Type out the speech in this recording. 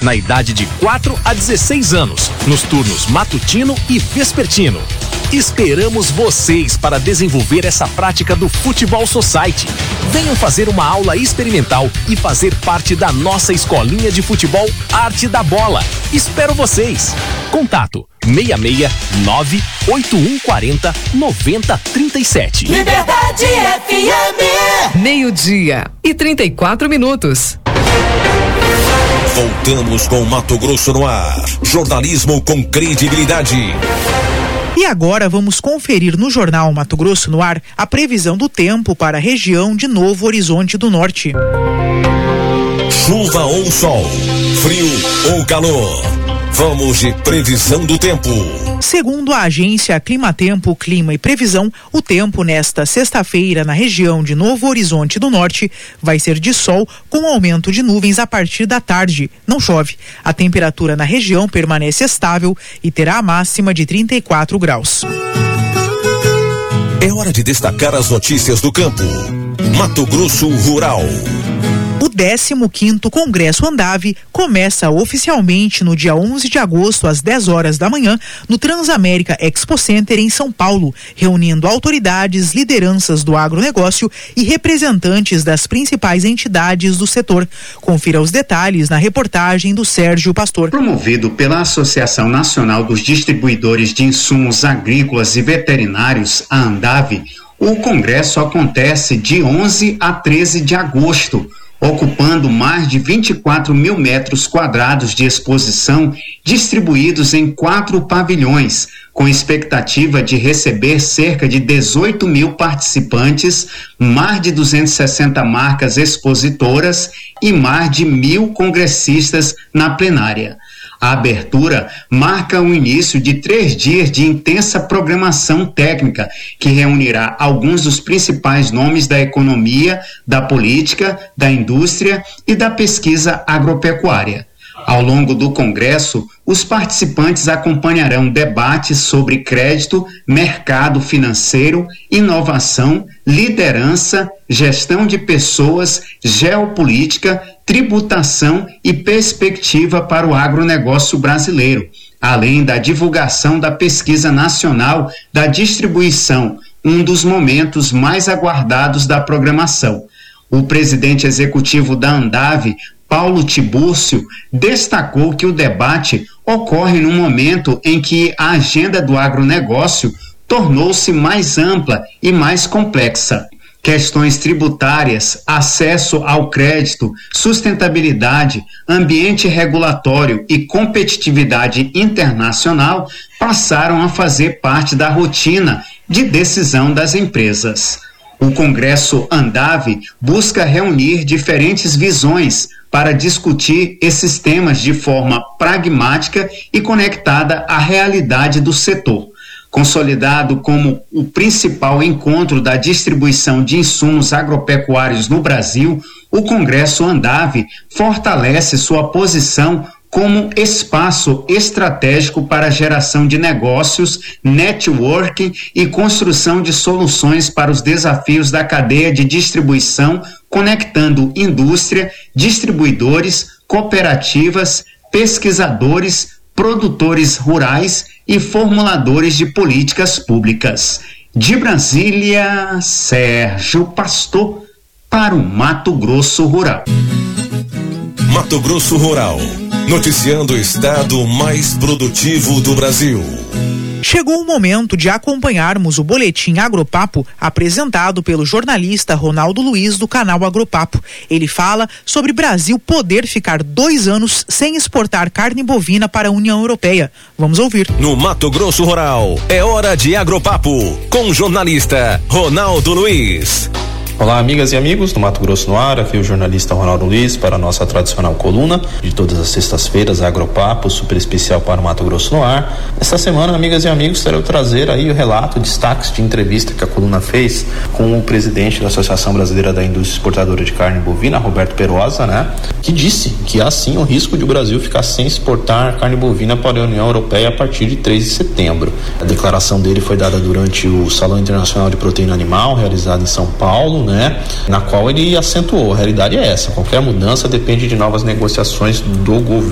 na idade de 4 a 16 anos, nos turnos matutino e vespertino. Esperamos vocês para desenvolver essa prática do Futebol Society. Venham fazer uma aula experimental e fazer parte da nossa escolinha de futebol Arte da Bola. Espero vocês. Contato 669-8140-9037. Liberdade FM. 12:34. Voltamos com Mato Grosso no ar. Jornalismo com credibilidade. E agora vamos conferir no Jornal Mato Grosso no ar a previsão do tempo para a região de Novo Horizonte do Norte. Chuva ou sol, frio ou calor. Vamos de previsão do tempo. Segundo a agência Climatempo, Clima e Previsão, o tempo nesta sexta-feira na região de Novo Horizonte do Norte vai ser de sol com aumento de nuvens a partir da tarde. Não chove. A temperatura na região permanece estável e terá a máxima de 34 graus. É hora de destacar as notícias do campo. Mato Grosso Rural. O 15º Congresso Andave começa oficialmente no dia 11 de agosto, às 10 horas da manhã, no Transamérica Expo Center, em São Paulo, reunindo autoridades, lideranças do agronegócio e representantes das principais entidades do setor. Confira os detalhes na reportagem do Sérgio Pastor. Promovido pela Associação Nacional dos Distribuidores de Insumos Agrícolas e Veterinários, a Andave, o congresso acontece de 11 a 13 de agosto, ocupando mais de 24 mil metros quadrados de exposição distribuídos em 4 pavilhões, com expectativa de receber cerca de 18 mil participantes, mais de 260 marcas expositoras e mais de 1.000 congressistas na plenária. A abertura marca o início de 3 dias de intensa programação técnica, que reunirá alguns dos principais nomes da economia, da política, da indústria e da pesquisa agropecuária. Ao longo do congresso, os participantes acompanharão debates sobre crédito, mercado financeiro, inovação, liderança, gestão de pessoas, geopolítica, tributação e perspectiva para o agronegócio brasileiro, além da divulgação da pesquisa nacional da distribuição, um dos momentos mais aguardados da programação. O presidente executivo da Andave, Paulo Tibúrcio, destacou que o debate ocorre num momento em que a agenda do agronegócio tornou-se mais ampla e mais complexa. Questões tributárias, acesso ao crédito, sustentabilidade, ambiente regulatório e competitividade internacional passaram a fazer parte da rotina de decisão das empresas. O Congresso Andave busca reunir diferentes visões para discutir esses temas de forma pragmática e conectada à realidade do setor. Consolidado como o principal encontro da distribuição de insumos agropecuários no Brasil, o Congresso Andave fortalece sua posição como espaço estratégico para a geração de negócios, networking e construção de soluções para os desafios da cadeia de distribuição, conectando indústria, distribuidores, cooperativas, pesquisadores, produtores rurais e formuladores de políticas públicas. De Brasília, Sérgio Pastor, para o Mato Grosso Rural. Mato Grosso Rural, noticiando o estado mais produtivo do Brasil. Chegou o momento de acompanharmos o boletim Agropapo, apresentado pelo jornalista Ronaldo Luiz, do canal Agropapo. Ele fala sobre Brasil poder ficar 2 anos sem exportar carne bovina para a União Europeia. Vamos ouvir. No Mato Grosso Rural, é hora de Agropapo, com o jornalista Ronaldo Luiz. Olá, amigas e amigos do Mato Grosso no ar, aqui é o jornalista Ronaldo Luiz para a nossa tradicional coluna de todas as sextas-feiras, Agropapo, super especial para o Mato Grosso no ar. Esta semana, amigas e amigos, quero trazer aí o relato, destaques de entrevista que a coluna fez com o presidente da Associação Brasileira da Indústria Exportadora de Carne Bovina, Roberto Perosa, que disse que há sim o risco de o Brasil ficar sem exportar carne bovina para a União Europeia a partir de 3 de setembro. A declaração dele foi dada durante o Salão Internacional de Proteína Animal, realizado em São Paulo, na qual ele acentuou: a realidade é essa, qualquer mudança depende de novas negociações do governo